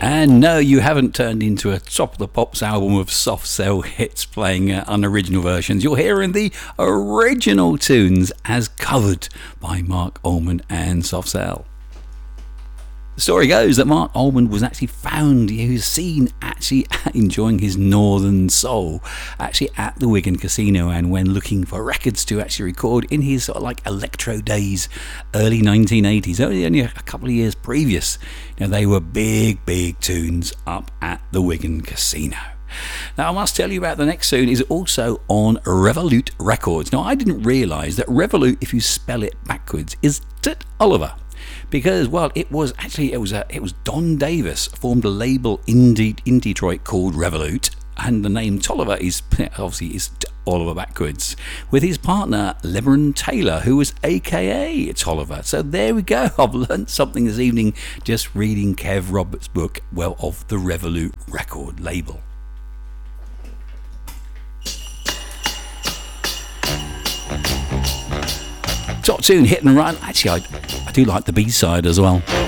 And no, you haven't turned into a Top of the Pops album of soft cell hits playing unoriginal versions. You're hearing the original tunes as covered by Mark Almond and Soft Cell. The story goes that Mark Almond was actually found, he was seen actually enjoying his northern soul actually at the Wigan Casino, and when looking for records to actually record in his sort of like electro days, early 1980s, only a couple of years previous, they were big tunes up at the Wigan Casino. Now I must tell you about the next tune is also on Revolute Records. Now I didn't realise that Revolute, if you spell it backwards, is Tit Oliver. Because, well, it was Don Davis formed a label in Detroit called Revolute, and the name Tolliver is Oliver backwards, with his partner LeBron Taylor, who was AKA Tolliver. So there we go. I've learnt something this evening just reading Kev Roberts' book, well, of the Revolute record label. Top tune, Hit and Run. Actually, I do like the B-side as well.